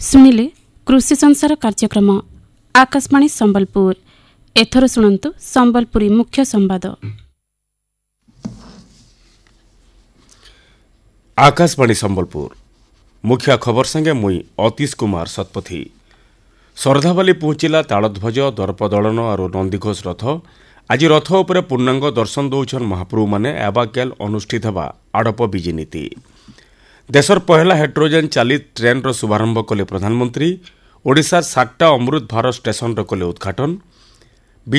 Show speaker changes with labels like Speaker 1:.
Speaker 1: ଶୁଣିଲେ କୃଷି ସଂସାର କାର୍ଯ୍ୟକ୍ରମ ଆକାଶବାଣୀ ସମ୍ବଲପୁର। ଏଥର ଶୁଣନ୍ତୁ ସମ୍ବଲପୁରୀ ମୁଖ୍ୟ ସମ୍ବାଦ।
Speaker 2: ଆକାଶବାଣୀ ସମ୍ବଲପୁର ମୁଖ୍ୟ ଖବର ସାଙ୍ଗେ ମୁଇଁ ଅତୀଶ କୁମାର ଶତପଥୀ। ଶରଧାବାଲି ପହଞ୍ଚିଲା ତାଳଧ୍ୱଜ ଦର୍ପଦଳନ ଆରୁ ନନ୍ଦିଘୋଷ ରଥ। ଆଜି ରଥ ଉପରେ ପୂର୍ଣ୍ଣାଙ୍ଗ ଦର୍ଶନ ଦଉଛନ୍ ମହାପ୍ରଭୁମାନେ। ଏବାକେଲ୍ ଅନୁଷ୍ଠିତ ହେବା ଆଡ଼ପ ବିଜେ ନୀତି। ଦେଶର ପହିଲା ହାଇଡ୍ରୋଜେନ୍ ଚାଳିତ ଟ୍ରେନ୍ର ଶୁଭାରମ୍ଭ କଲେ ପ୍ରଧାନମନ୍ତ୍ରୀ। ଓଡ଼ିଶାର 7ଟା ଅମୃତ ଭାରତ ଷ୍ଟେସନର କଲେ ଉଦ୍ଘାଟନ।